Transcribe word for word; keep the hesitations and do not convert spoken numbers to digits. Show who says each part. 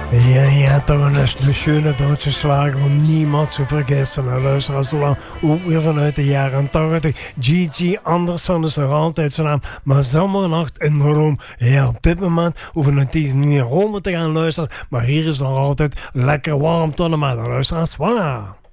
Speaker 1: Ja, ja, toch een, een schöne Duitse slager om niemand te vergessen. Nou, luisteraars, zo lang ook weer vanuit de jaren tachtig. G G Anderson is nog altijd zijn naam. Maar Zomernacht in Rome. Ja, op dit moment hoeven we niet in Rome te gaan luisteren. Maar hier is nog altijd lekker warm tot en met de luisteraars. Voilà.